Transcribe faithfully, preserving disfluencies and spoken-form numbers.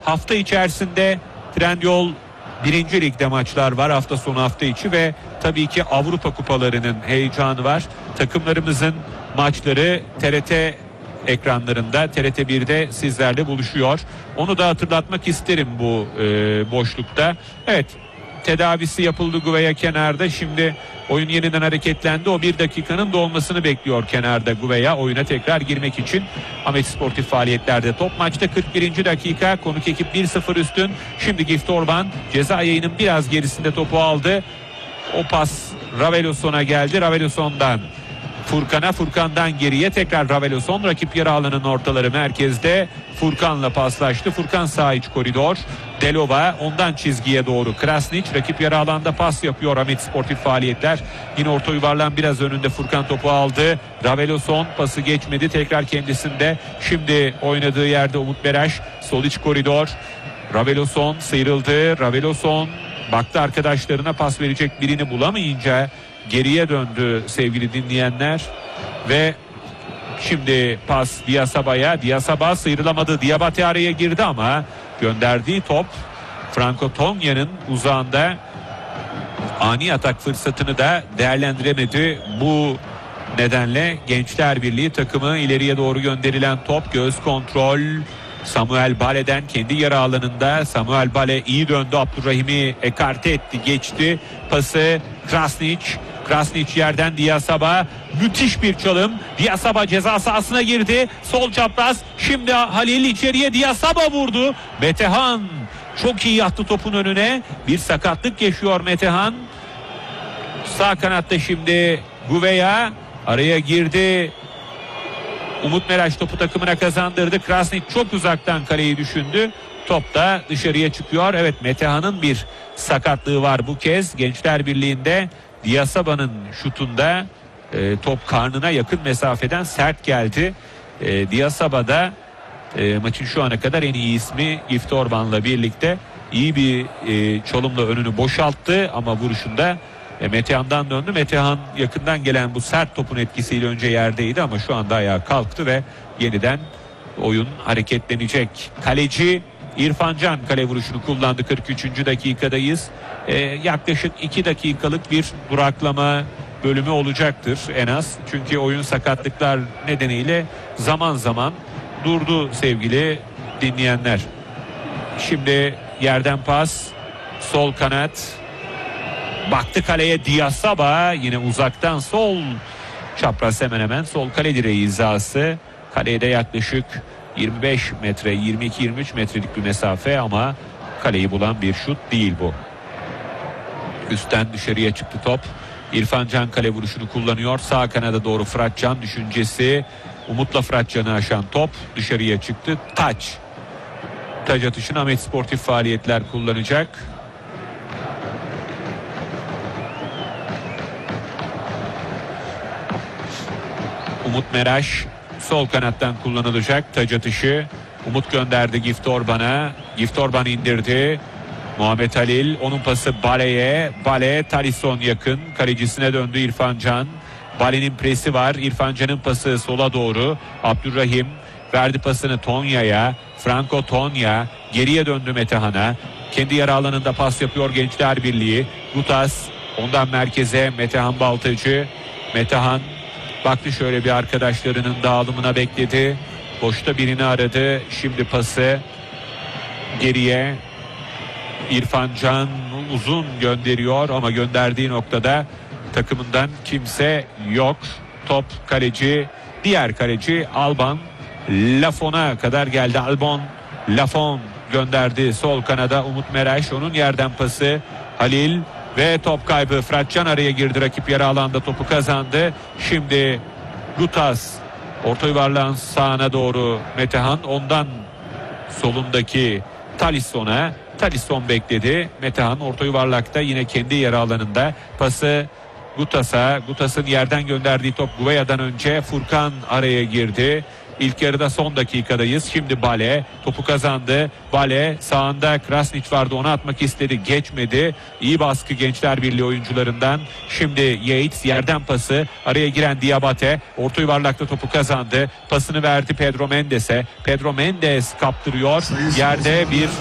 Hafta içerisinde Trendyol birinci ligde maçlar var, hafta sonu hafta içi ve tabii ki Avrupa kupalarının heyecanı var. Takımlarımızın maçları T R T ekranlarında, T R T bir'de sizlerle buluşuyor. Onu da hatırlatmak isterim bu e, boşlukta. Evet, tedavisi yapıldı Gouveia kenarda. Şimdi oyun yeniden hareketlendi. O bir dakikanın dolmasını bekliyor kenarda Gouveia oyuna tekrar girmek için. Ahmet Sportif faaliyetlerde top maçta kırk birinci dakika. Konuk ekip bir sıfır üstün. Şimdi Gift Orban ceza yayının biraz gerisinde topu aldı. O pas Raveloson'a geldi. Raveloson'dan Furkan'a, Furkan'dan geriye tekrar Raveloson, rakip yarı alanın ortaları merkezde Furkan'la paslaştı. Furkan sağ iç koridor, Delova ondan çizgiye doğru Krasnić, rakip yarı alanda pas yapıyor. Ahmet Sportif faaliyetler yine orta yuvarlan biraz önünde Furkan topu aldı. Raveloson pası geçmedi, tekrar kendisinde. Şimdi oynadığı yerde Umut Meraş, sol iç koridor, Raveloson sıyrıldı. Raveloson baktı arkadaşlarına, pas verecek birini bulamayınca geriye döndü sevgili dinleyenler ve şimdi pas Diasaba'ya. Diasaba sıyrılamadı. Diabate araya girdi ama gönderdiği top Franco Tonya'nın uzağında, ani atak fırsatını da değerlendiremedi. Bu nedenle Gençler Birliği takımı ileriye doğru gönderilen top, göz kontrol Samuel Bale'den kendi yarı alanında. Samuel Bale iyi döndü, Abdurrahim'i ekarte etti, geçti. Pası Krasnić. Krasnić yerden Diasaba, müthiş bir çalım. Diasaba ceza sahasına girdi. Sol çapraz. Şimdi Halil içeriye, Diasaba vurdu. Metehan çok iyi yattı topun önüne. Bir sakatlık yaşıyor Metehan. Sağ kanatta şimdi Gouveia araya girdi. Umut Meraş topu takımına kazandırdı. Krasnić çok uzaktan kaleyi düşündü. Top da dışarıya çıkıyor. Evet, Metehan'ın bir sakatlığı var bu kez. Gençler Birliği'nde Diasaba'nın şutunda e, top karnına yakın mesafeden sert geldi. E, Diasaba e, maçın şu ana kadar en iyi ismi Gift Orban'la birlikte iyi bir e, çalımla önünü boşalttı ama vuruşunda e, Metehan'dan döndü. Metehan yakından gelen bu sert topun etkisiyle önce yerdeydi ama şu anda ayağa kalktı ve yeniden oyun hareketlenecek. Kaleci İrfan Can kale vuruşunu kullandı. kırk üçüncü dakikadayız. Ee, yaklaşık iki dakikalık bir duraklama bölümü olacaktır en az. Çünkü oyun sakatlıklar nedeniyle zaman zaman durdu sevgili dinleyenler. Şimdi yerden pas, sol kanat. Baktı kaleye Diasaba, yine uzaktan sol çapraz, hemen hemen sol kale direği hizası. Kaleye de yaklaşık yirmi beş metre, yirmi iki yirmi üç metrelik bir mesafe ama kaleyi bulan bir şut değil bu. Üstten dışarıya çıktı top. İrfan Can kale vuruşunu kullanıyor. Sağ kanada doğru Fırat Can düşüncesi. Umut'la Fırat Can'ı aşan top dışarıya çıktı. Taç. Taç atışını Ahmet Sportif faaliyetler kullanacak. Umut Meraş sol kanattan kullanılacak taç atışı. Umut gönderdi Gift Orban'a. Gift Orban indirdi. Muhammed Halil, onun pası Bale'ye. Bale, Talisson yakın. Kalecisine döndü İrfan Can. Bale'nin presi var. İrfan Can'ın pası sola doğru. Abdurrahim verdi pasını Tonya'ya. Franco Tonya geriye döndü Metehan'a. Kendi yarı alanında pas yapıyor Gençler Birliği. Gutas ondan merkeze, Metehan Baltacı. Metehan baktı şöyle bir arkadaşlarının dağılımına, bekledi. Boşta birini aradı. Şimdi pası geriye. İrfan Can uzun gönderiyor ama gönderdiği noktada takımından kimse yok. Top kaleci, diğer kaleci Alban Lafon'a kadar geldi. Albon Lafon gönderdi sol kanada. Umut Meraş, onun yerden pası Halil ve top kaybı. Fırat Can araya girdi, rakip yarı alanda topu kazandı. Şimdi Gutas orta yuvarlağın sağına doğru Metehan, ondan solundaki Talisson'a. Talisson bekledi. Metehan orta yuvarlakta yine kendi yarı alanında pası Gutas'a. Gutas'ın yerden gönderdiği top Gouveia'dan önce Furkan araya girdi. İlk yarıda son dakikadayız. Şimdi Bale topu kazandı. Bale sağında Krasnić vardı, onu atmak istedi, geçmedi. İyi baskı Gençler Birliği oyuncularından. Şimdi Yates yerden pası, araya giren Diabate orta yuvarlakta topu kazandı. Pasını verdi Pedro Mendes'e. Pedro Mendes kaptırıyor. Yerde bir